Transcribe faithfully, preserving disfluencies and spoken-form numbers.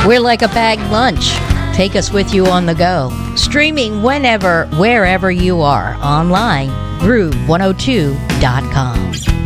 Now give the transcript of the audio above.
We're like a bagged lunch. Take us with you on the go. Streaming whenever, wherever you are. Online, groove one oh two dot com.